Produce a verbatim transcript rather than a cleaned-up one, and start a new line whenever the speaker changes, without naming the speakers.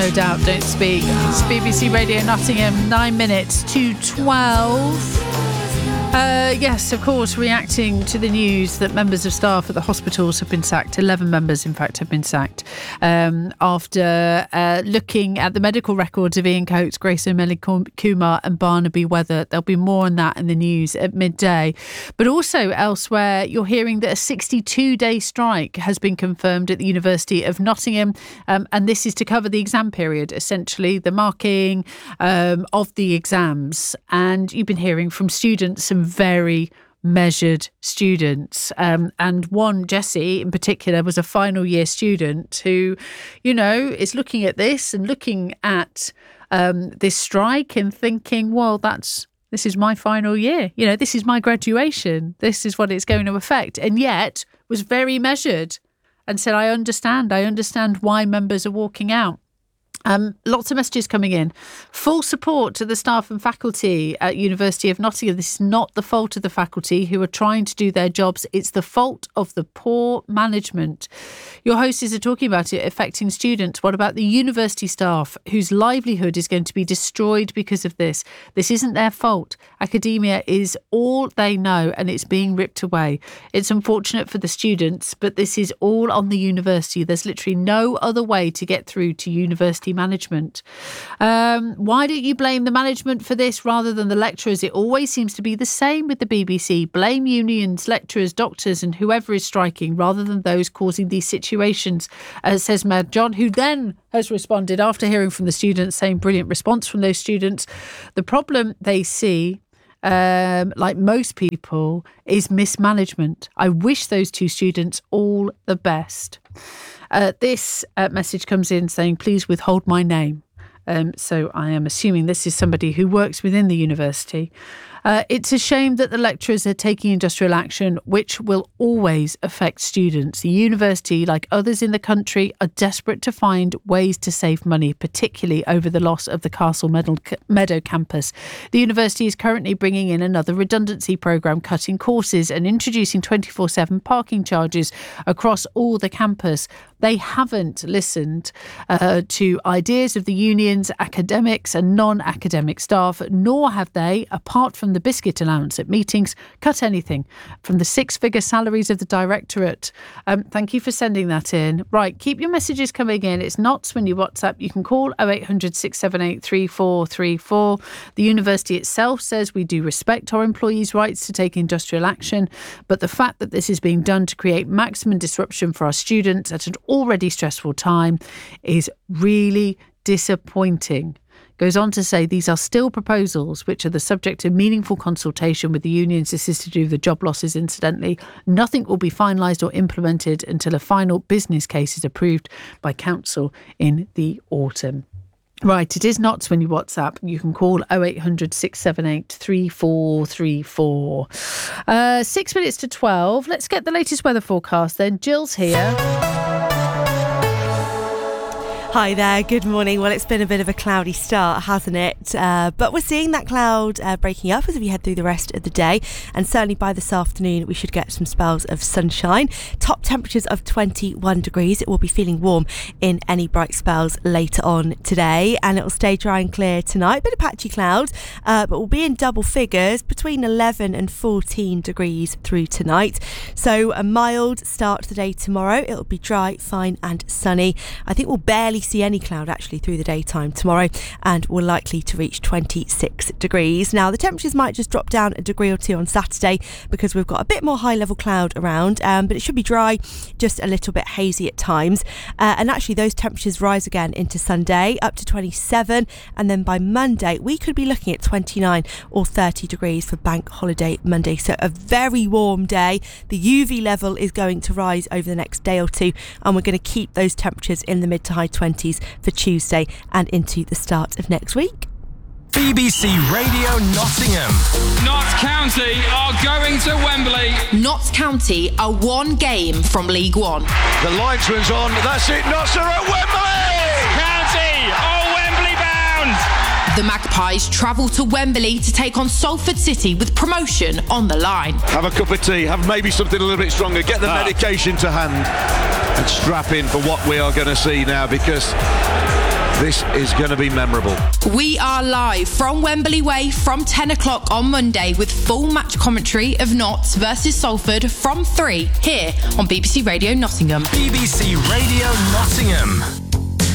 No Doubt, Don't Speak. It's B B C Radio Nottingham, nine minutes to twelve. Uh, yes, of course, reacting to the news that members of staff at the hospitals have been sacked. eleven members, in fact, have been sacked um, after uh, looking at the medical records of Ian Coates, Grace O'Malley Kumar and Barnaby Weather. There'll be more on that in the news at midday. But also elsewhere, you're hearing that a sixty-two day strike has been confirmed at the University of Nottingham. Um, and this is to cover the exam period, essentially, the marking um, of the exams. And you've been hearing from students, some very measured students. Um, and one, Jessie in particular, was a final year student who, you know, is looking at this and looking at um, this strike and thinking, well, that's this is my final year. You know, this is my graduation. This is what it's going to affect. And yet was very measured and said, I understand. I understand why members are walking out. Um, lots of messages coming in. Full support to the staff and faculty at University of Nottingham. This is not the fault of the faculty who are trying to do their jobs. It's the fault of the poor management. Your hosts are talking about it affecting students. What about the university staff whose livelihood is going to be destroyed because of this? This isn't their fault. Academia is all they know and it's being ripped away. It's unfortunate for the students, but this is all on the university. There's literally no other way to get through to university management. Um, why don't you blame the management for this rather than the lecturers? It always seems to be the same with the B B C. Blame unions, lecturers, doctors and whoever is striking rather than those causing these situations, uh, says Mad John, who then has responded after hearing from the students, saying brilliant response from those students. The problem they see, Um, like most people, is mismanagement. I wish those two students all the best. Uh, this uh, message comes in saying, please withhold my name. Um, so I am assuming this is somebody who works within the university. Uh, it's a shame that the lecturers are taking industrial action, which will always affect students. The university, like others in the country, are desperate to find ways to save money, particularly over the loss of the Castle Meadow campus. The university is currently bringing in another redundancy programme, cutting courses and introducing twenty-four seven parking charges across all the campus. They haven't listened uh, to ideas of the unions, academics and non-academic staff, nor have they, apart from the biscuit allowance at meetings, cut anything from the six-figure salaries of the directorate. Um, thank you for sending that in. Right, keep your messages coming in. It's Knots when you WhatsApp. You can call oh eight hundred, six seven eight, three four three four. The university itself says we do respect our employees' rights to take industrial action, but the fact that this is being done to create maximum disruption for our students at an already stressful time is really disappointing. Goes on to say these are still proposals which are the subject of meaningful consultation with the unions. This is to do with the job losses, incidentally. Nothing will be finalised or implemented until a final business case is approved by council in the autumn. Right, it is Knots when you WhatsApp. You can call oh eight hundred, six seven eight, three four three four. Uh, six minutes to twelve. Let's get the latest weather forecast then. Jill's here.
Hi there, good morning. Well, it's been a bit of a cloudy start, hasn't it? Uh, but we're seeing that cloud uh, breaking up as we head through the rest of the day. And certainly by this afternoon, we should get some spells of sunshine. Top temperatures of twenty-one degrees. It will be feeling warm in any bright spells later on today. And it will stay dry and clear tonight. Bit of patchy clouds, uh, but we'll be in double figures between eleven and fourteen degrees through tonight. So a mild start to the day tomorrow. It'll be dry, fine and sunny. I think we'll barely see any cloud actually through the daytime tomorrow, and we're likely to reach twenty-six degrees. Now the temperatures might just drop down a degree or two on Saturday because we've got a bit more high level cloud around, um, but it should be dry, just a little bit hazy at times, uh, and actually those temperatures rise again into Sunday up to twenty-seven, and then by Monday we could be looking at twenty-nine or thirty degrees for bank holiday Monday. So a very warm day. The U V level is going to rise over the next day or two, and we're going to keep those temperatures in the mid to high twenties for Tuesday and into the start of next week.
B B C Radio Nottingham.
Notts County are going to Wembley.
Notts County are one game from League One.
The linesman's on. That's it. Notts are at Wembley.
County are Wembley bound.
The Magpies travel to Wembley to take on Salford City with promotion on the line.
Have a cup of tea. Have maybe something a little bit stronger. Get the ah. medication to hand and strap in for what we are going to see now, because This is going to be memorable.
We are live from Wembley Way from ten o'clock on Monday with full match commentary of Notts versus Salford from three here on B B C Radio Nottingham.
B B C Radio Nottingham.